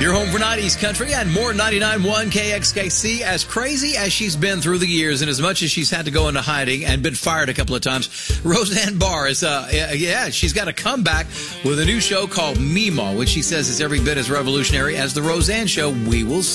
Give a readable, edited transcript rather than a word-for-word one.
Your home for 90s country and more 99.1 KXKC. As crazy as she's been through the years and as much as she's had to go into hiding and been fired a couple of times, Roseanne Barr is, she's got a comeback with a new show called Mima, which she says is every bit as revolutionary as The Roseanne Show. We will see.